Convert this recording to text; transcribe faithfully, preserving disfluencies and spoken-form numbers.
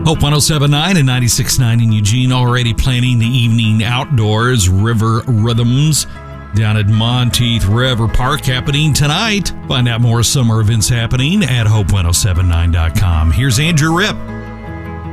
Hope one oh seven point nine and ninety-six point nine in Eugene already planning the evening outdoors River Rhythms down at Monteith River Park happening tonight. Find out more summer events happening at hope one oh seven nine dot com. Here's Andrew Ripp.